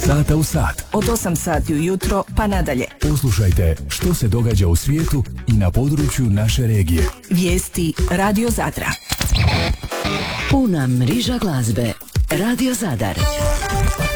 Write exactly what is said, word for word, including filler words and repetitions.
sata u sat. Od osam sati ujutro pa nadalje. Poslušajte što se događa u svijetu i na području naše regije. Vijesti Radio Zadra. Puna mriža glazbe. Radio Zadar.